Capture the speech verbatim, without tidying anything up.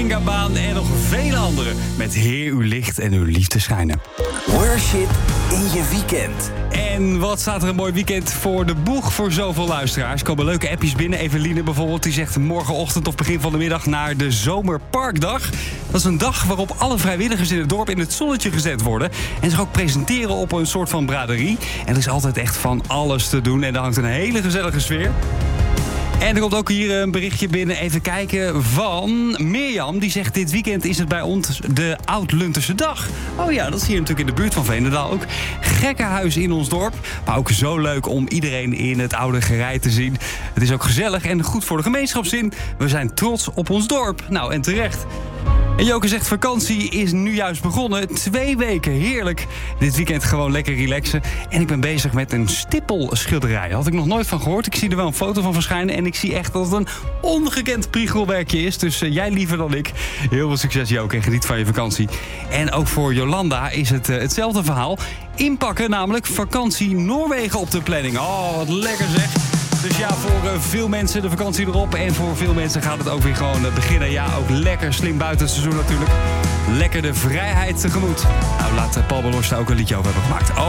Engabaan en nog vele anderen. Met Heer uw licht en uw liefde schijnen. Worship in je weekend. En wat staat er een mooi weekend voor de boeg voor zoveel luisteraars. Er komen leuke appjes binnen. Eveline bijvoorbeeld, die zegt morgenochtend of begin van de middag naar de Zomerparkdag. Dat is een dag waarop alle vrijwilligers in het dorp in het zonnetje gezet worden. En zich ook presenteren op een soort van braderie. En er is altijd echt van alles te doen. En er hangt een hele gezellige sfeer. En er komt ook hier een berichtje binnen. Even kijken van Mirjam. Die zegt dit weekend is het bij ons de Oud-Lunterse Dag. Oh ja, dat zie je natuurlijk in de buurt van Veenendaal ook. Gekkenhuis in ons dorp. Maar ook zo leuk om iedereen in het oude gerei te zien. Het is ook gezellig en goed voor de gemeenschapszin. We zijn trots op ons dorp. Nou, en terecht. En Joke zegt vakantie is nu juist begonnen. Twee weken, heerlijk. Dit weekend gewoon lekker relaxen. En ik ben bezig met een stippelschilderij. Daar had ik nog nooit van gehoord. Ik zie er wel een foto van verschijnen. En ik zie echt dat het een ongekend priegelwerkje is. Dus uh, jij liever dan ik. Heel veel succes, Joke. En geniet van je vakantie. En ook voor Jolanda is het uh, hetzelfde verhaal. Inpakken, namelijk vakantie Noorwegen op de planning. Oh, wat lekker zeg. Dus ja, voor uh, veel mensen de vakantie erop. En voor veel mensen gaat het ook weer gewoon uh, beginnen. Ja, ook lekker slim buitenseizoen natuurlijk. Lekker de vrijheid tegemoet. Nou, laat uh, Paul Belos daar ook een liedje over hebben gemaakt. Oh.